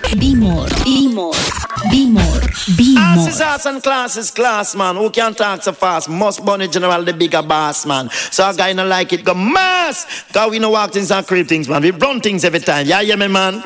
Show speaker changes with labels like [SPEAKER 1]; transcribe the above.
[SPEAKER 1] Be more. Be more. Be more. Be more.
[SPEAKER 2] Ass is ass and class is class, man. Who can talk so fast? Must Bunny General, the bigger boss, man. So a guy not like it, go mass. Cause we no walk things and creep things, man. We run things every time. Yeah, me, man.